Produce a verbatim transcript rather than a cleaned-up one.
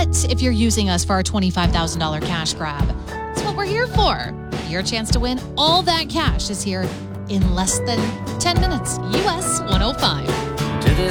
But if you're using us for our twenty-five thousand dollars cash grab, that's what we're here for. Your chance to win all that cash is here in less than ten minutes. U S one oh five.